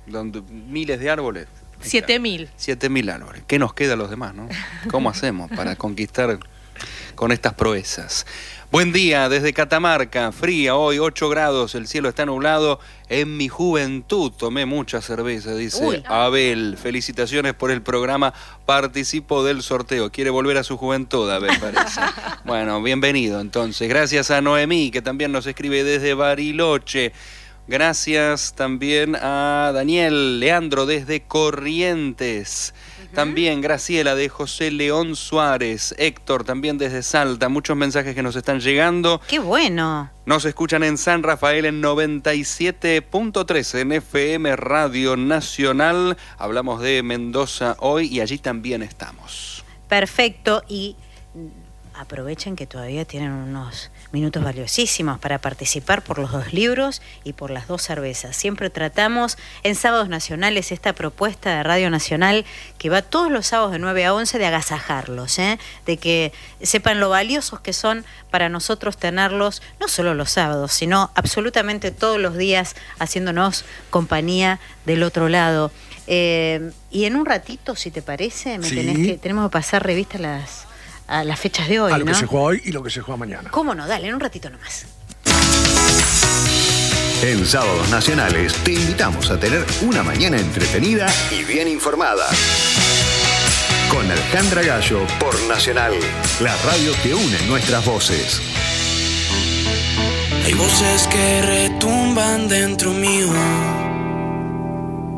donde miles de árboles. 7.000. 7.000 árboles. ¿Qué nos queda a los demás, no? ¿Cómo hacemos para conquistar con estas proezas? Buen día desde Catamarca, fría hoy, 8 grados, el cielo está nublado. En mi juventud tomé mucha cerveza, dice Abel. Felicitaciones por el programa, participo del sorteo. Quiere volver a su juventud, Abel, parece. Bueno, bienvenido entonces. Gracias a Noemí, que también nos escribe desde Bariloche. Gracias también a Daniel Leandro desde Corrientes. También Graciela de José León Suárez. Héctor también desde Salta. Muchos mensajes que nos están llegando. ¡Qué bueno! Nos escuchan en San Rafael en 97.3 en FM Radio Nacional. Hablamos de Mendoza hoy y allí también estamos. Perfecto. Y aprovechen que todavía tienen unos minutos valiosísimos para participar por los 2 libros y por las 2 cervezas. Siempre tratamos en Sábados Nacionales esta propuesta de Radio Nacional que va todos los sábados de 9 a 11 de agasajarlos, de que sepan lo valiosos que son para nosotros tenerlos, no solo los sábados, sino absolutamente todos los días haciéndonos compañía del otro lado. Y en un ratito, si te parece, tenemos que pasar revista a las fechas de hoy, a lo ¿no? que se juega hoy y lo que se juega mañana. ¿Cómo no? Dale, en un ratito nomás. En Sábados Nacionales te invitamos a tener una mañana entretenida y bien informada. Con Alejandra Gallo por Nacional, la radio que une nuestras voces. Hay voces que retumban dentro mío.